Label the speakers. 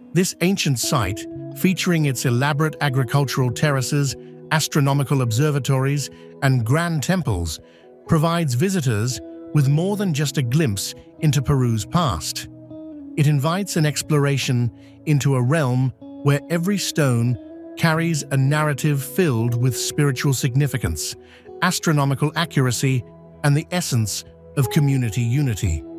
Speaker 1: This ancient site, featuring its elaborate agricultural terraces, astronomical observatories, and grand temples, provides visitors with more than just a glimpse into Peru's past. It invites an exploration into a realm where every stone carries a narrative filled with spiritual significance, astronomical accuracy, and the essence of community unity.